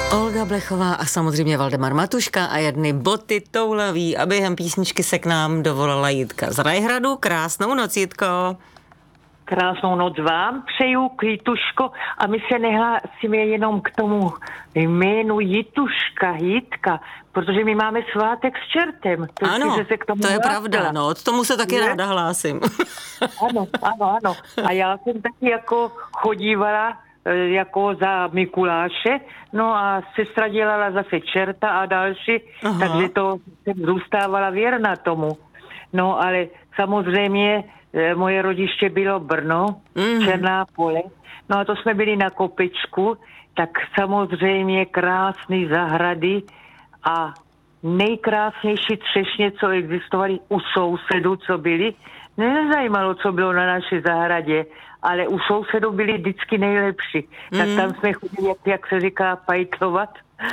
Olga Blechová a samozřejmě Valdemar Matuška a jedny boty toulaví a během písničky se k nám dovolala Jitka z Rajhradu. Krásnou noc, Jitko. Krásnou noc vám přeju, Jituško, a my se nehlásíme jenom k tomu jménu Jituška, Jitka, protože my máme svátek s čertem. Ano, to je pravda, no, k tomu se taky ráda hlásím. Ano. A já jsem taky jako chodívala jako za Mikuláše, no a sestra dělala zase čerta a další, takže to jsem zůstávala věrna tomu. No ale samozřejmě moje rodiště bylo Brno, Černá Pole, no a to jsme byli na kopečku, tak samozřejmě krásné zahrady a nejkrásnější třešně, co existovaly u sousedů, co byli. Nezajímalo, co bylo na naší zahradě, ale u sousedů byli vždycky nejlepší. Tak tam jsme chodili, jak se říká, pajtlovat.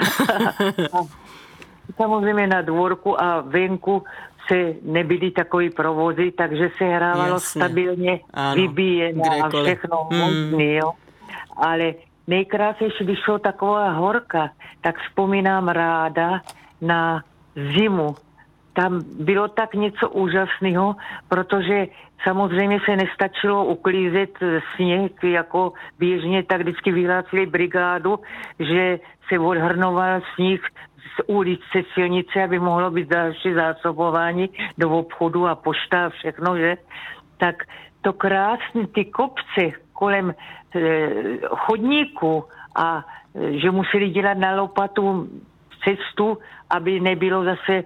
Samozřejmě na dvorku a venku se nebyly takový provozy, takže se hrávalo stabilně, vybíjeno a všechno možný, jo. Ale nejkrásnější, když šlo taková horka, tak vzpomínám ráda na zimu. Tam bylo tak něco úžasného, protože samozřejmě se nestačilo uklízet sněh, jako běžně, tak vždycky vyhlásili brigádu, že se odhrnoval sníh z ulice, silnice, aby mohlo být další zásobování do obchodu a pošta a všechno, že? Tak to krásné, ty kopce kolem chodníku a že museli dělat na lopatu cestu, aby nebylo zase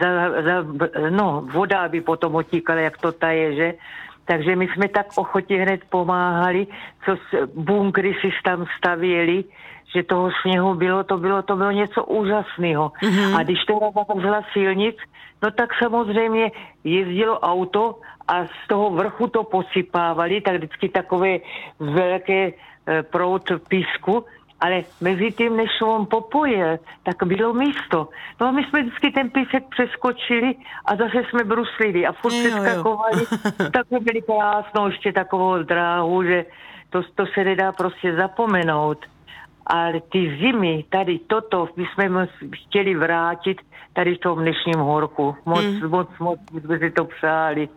voda, aby potom otíkala, jak to taje, že? Takže my jsme tak ochotě hned pomáhali, co bunkry si tam stavěli, že toho sněhu to bylo něco úžasného. A když teda zavřela silnic, no tak samozřejmě jezdilo auto a z toho vrchu to posypávali, tak vždycky takové velké proud písku, ale mezi tím, než on popojil, tak bylo místo. No a my jsme vždycky ten písek přeskočili a zase jsme bruslili a furt přeskakovali. Tak jsme byli krásnou ještě takovou dráhu, že to se nedá prostě zapomenout. Ale ty zimy, tady toto, my jsme chtěli vrátit tady v tom dnešním horku. Moc jsme si to přáli.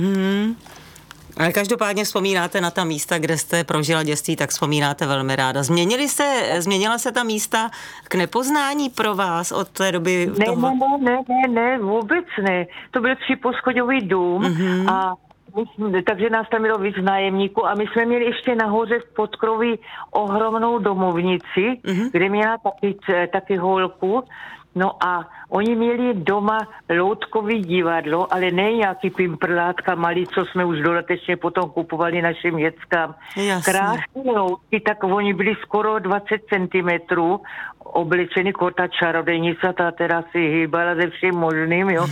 Ale každopádně vzpomínáte na ta místa, kde jste prožila dětství, tak vzpomínáte velmi ráda. Změnila se ta místa k nepoznání pro vás od té doby? Ne, vůbec ne. To byl 3poschodový dům a takže nás tam bylo víc nájemníků a my jsme měli ještě nahoře v podkroví ohromnou domovnici, kde měla taky holku. No a oni měli doma loutkový divadlo, ale ne nějaký pimprlátka malý, co jsme už dodatečně potom kupovali našim dětskám. Krásné loutky, tak oni byli skoro 20 centimetrů, oblečený kota čarodejnice, ta teda si hýbala ze vším možným, jo.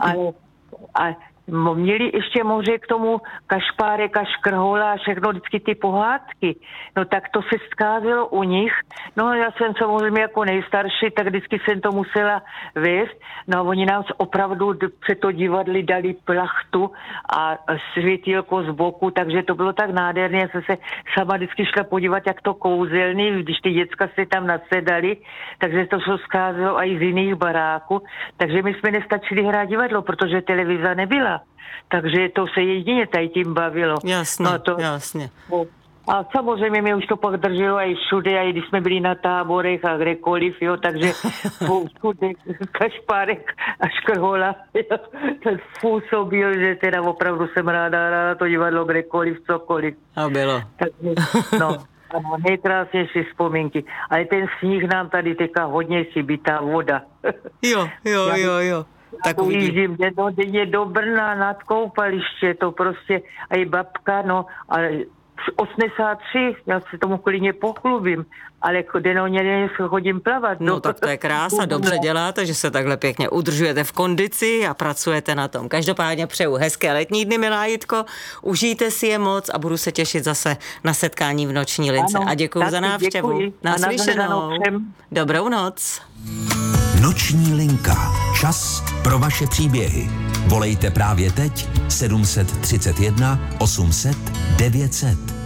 Ale měli ještě moře k tomu kašpárek a škrhola a všechno, vždycky ty pohádky. No tak to se skázelo u nich. No já jsem samozřejmě jako nejstarší, tak vždycky jsem to musela vést. No a oni nám opravdu před to divadli dali plachtu a světýlko z boku, takže to bylo tak nádherné. Já jsem se sama vždycky šla podívat, jak to kouzelný, když ty děcka se tam nasedali, takže to se skázelo i z jiných baráků. Takže my jsme nestačili hrát divadlo, protože televize nebyla. Takže to se jedině tady tím bavilo. Jasně, jasně. A samozřejmě mě už to pak drželo i všude, i když jsme byli na táborech a kdekoliv, jo, takže všude kašpárek a škrhola, ten působil, že teda opravdu jsem ráda to divadlo kdekoliv, cokoliv. A bylo. Takže, ano, nejkrásnější vzpomínky. Ale ten sníh nám tady teďka hodně chybí, ta voda. Jo. Tak ujíždím denně do Brna nad koupaliště, to prostě, a i babka, no, ale 83, já se tomu klidně pochlubím, ale denně chodím plavat. No tak to je krása, dobře děláte, že se takhle pěkně udržujete v kondici a pracujete na tom. Každopádně přeju hezké letní dny, milá Jitko, užijte si je moc a budu se těšit zase na setkání v Noční lince. A děkuju za návštěvu. Naslyšenou. Dobrou noc. Noční linka. Čas pro vaše příběhy. Volejte právě teď 731 800 900.